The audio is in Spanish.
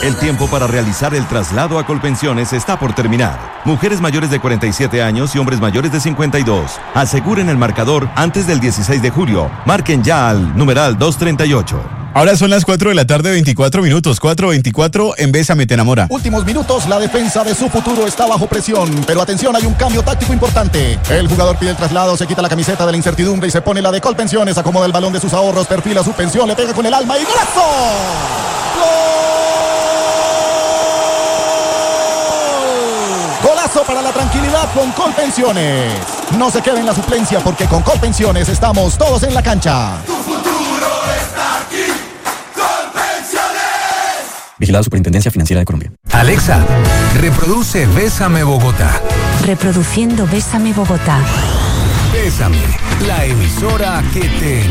El tiempo para realizar el traslado a Colpensiones está por terminar. Mujeres mayores de 47 años y hombres mayores de 52. Aseguren el marcador antes del 16 de julio. Marquen ya al numeral 238. Ahora son las 4 de la tarde, 24 minutos. 4:24 en Bésame te enamora. Últimos minutos, la defensa de su futuro está bajo presión. Pero atención, hay un cambio táctico importante. El jugador pide el traslado, se quita la camiseta de la incertidumbre y se pone la de Colpensiones. Acomoda el balón de sus ahorros, perfila su pensión, le pega con el alma y ¡golazo! Golazo para la tranquilidad con Colpensiones. No se quede en la suplencia porque con Colpensiones estamos todos en la cancha. Tu futuro está aquí. Colpensiones. Vigilado Superintendencia Financiera de Colombia. Alexa, reproduce Bésame Bogotá. Reproduciendo Bésame Bogotá. Bésame, la emisora que te